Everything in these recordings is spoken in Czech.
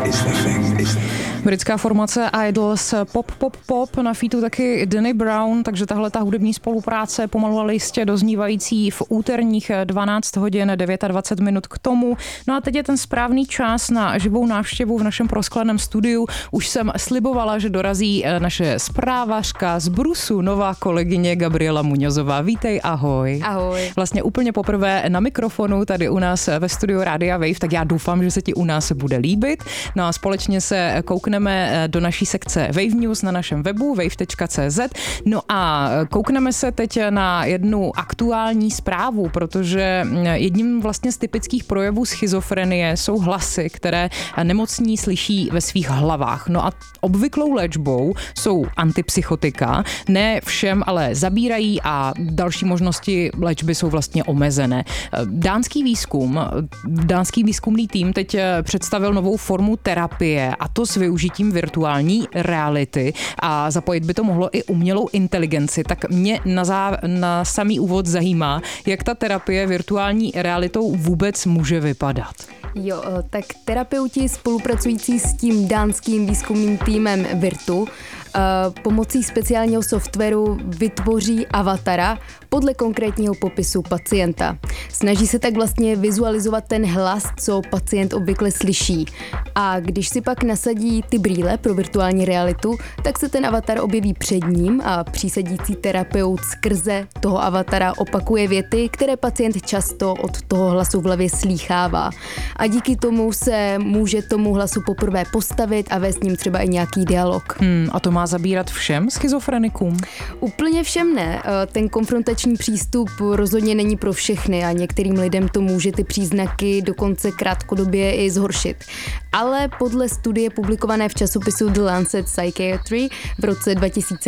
Britská formace Idols, pop, na featu taky Danny Brown, takže tahle ta hudební spolupráce pomalu ale jistě doznívající v úterních 12 hodin 29 minut k tomu. No a teď je ten správný čas na živou návštěvu v našem proskleném studiu. Už jsem slibovala, že dorazí naše zprávařka z Brusu, nová kolegyně Gabriela Muňozová. Vítej, ahoj. Ahoj. Vlastně úplně poprvé na mikrofonu tady u nás ve studiu Rádia Wave, tak já doufám, že se ti u nás bude líbit. No a společně se koukneme do naší sekce Wave News na našem webu wave.cz. No a koukneme se teď na jednu aktuální zprávu, protože jedním vlastně z typických projevů schizofrenie jsou hlasy, které nemocní slyší ve svých hlavách. No a obvyklou léčbou jsou antipsychotika. Ne všem ale zabírají a další možnosti léčby jsou vlastně omezené. Dánský výzkumný tým teď představil novou formu terapie, a to s využitím virtuální reality, a zapojit by to mohlo i umělou inteligenci. Tak mě na samý úvod zajímá, jak ta terapie virtuální realitou vůbec může vypadat. Jo, tak terapeuti spolupracující s tím dánským výzkumným týmem Virtu pomocí speciálního softwaru vytvoří avatara podle konkrétního popisu pacienta. Snaží se tak vlastně vizualizovat ten hlas, co pacient obvykle slyší. A když si pak nasadí ty brýle pro virtuální realitu, tak se ten avatar objeví před ním a přísedící terapeut skrze toho avatara opakuje věty, které pacient často od toho hlasu v hlavě slýchává. A díky tomu se může tomu hlasu poprvé postavit a vést s ním třeba i nějaký dialog. A to má zabírat všem schizofrenikům? Úplně všem ne. Ten konfrontační přístup rozhodně není pro všechny a některým lidem to může ty příznaky dokonce krátkodobě i zhoršit. Ale podle studie publikované v časopisu The Lancet Psychiatry v roce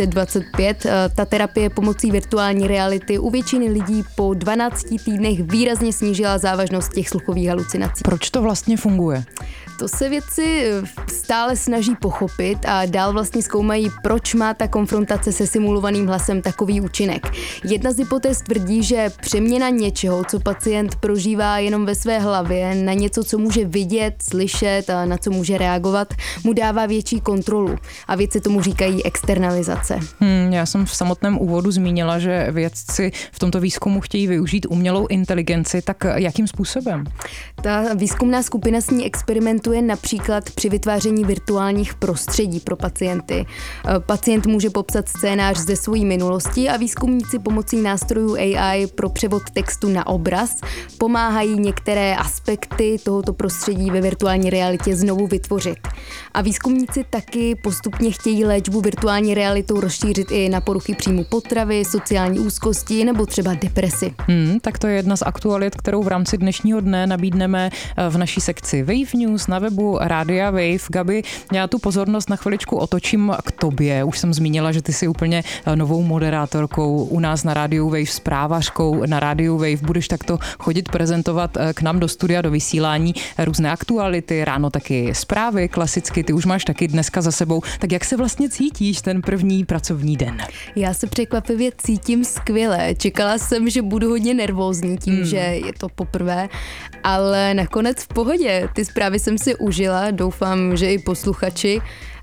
2025 ta terapie pomocí virtuální reality u většiny lidí po 12 týdnech výrazně snížila závažnost těch sluchových halucinací. Proč to vlastně funguje? To se vědci stále snaží pochopit a dál vlastně zkoumají, proč má ta konfrontace se simulovaným hlasem takový účinek. Jedna z hypotéz tvrdí, že přeměna něčeho, co pacient prožívá jenom ve své hlavě, na něco, co může vidět, slyšet a na co může reagovat, mu dává větší kontrolu. A vědci tomu říkají externalizace. Já jsem v samotném úvodu zmínila, že vědci v tomto výzkumu chtějí využít umělou inteligenci, tak jakým způsobem? Ta výzkumná skupina s ní experimentuje například při vytváření virtuálních prostředí pro pacienty. Pacient může popsat scénář ze své minulosti a výzkumníci pomocí nástrojů AI pro převod textu na obraz pomáhají některé aspekty tohoto prostředí ve virtuální realitě znovu vytvořit. A výzkumníci taky postupně chtějí léčbu virtuální realitou rozšířit i na poruchy příjmu potravy, sociální úzkosti nebo třeba depresi. Tak to je jedna z aktualit, kterou v rámci dnešního dne nabídneme v naší sekci Wave News na webu Rádia Wave. Gabi, já tu pozornost na chviličku otočím k tobě. Už jsem zmínila, že ty jsi úplně novou moderátorkou u nás na Rádiu Wave, zprávařkou na Rádiu Wave. Budeš takto chodit prezentovat k nám do studia, do vysílání různé aktuality, ráno taky zprávy, klasicky, ty už máš taky dneska za sebou. Tak jak se vlastně cítíš ten první pracovní den? Já se překvapivě cítím skvěle. Čekala jsem, že budu hodně nervózní tím, že je to poprvé, ale nakonec v pohodě. Ty zprávy jsem si užila, doufám, že i posluchači.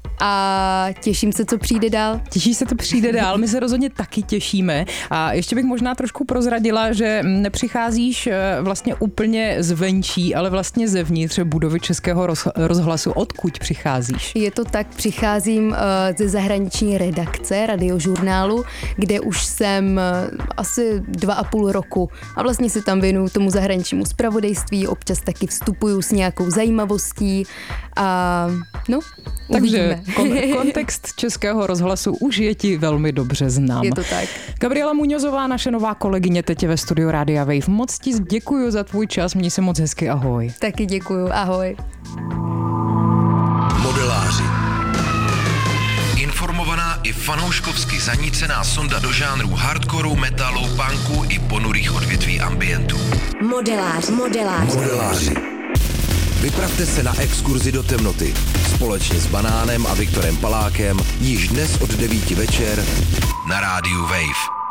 A těším se, co přijde dál. Těšíš se, co přijde dál, my se rozhodně taky těšíme. A ještě bych možná trošku prozradila, že nepřicházíš vlastně úplně zvenčí, ale vlastně zevnitř budovy Českého rozhlasu. Odkud přicházíš? Je to tak, přicházím ze zahraniční redakce Radiožurnálu, kde už jsem asi 2,5 roku a vlastně se tam věnuju tomu zahraničnímu zpravodajství, občas taky vstupuju s nějakou zajímavostí a takže kontext Českého rozhlasu už je ti velmi dobře znám. Je to tak. Gabriela Muňozová, naše nová kolegyně, teď je ve studiu Rádia Wave. Moc ti děkuju za tvůj čas, měj se moc hezky, ahoj. Taky děkuju, ahoj. Modeláři. Informovaná i fanouškovsky zanícená sonda do žánrů hardcoreu, metalu, punku i ponurých odvětví ambientu. Modeláři. Vypravte se na exkurzi do temnoty společně s Banánem a Viktorem Palákem již dnes od 9 večer na Rádiu Wave.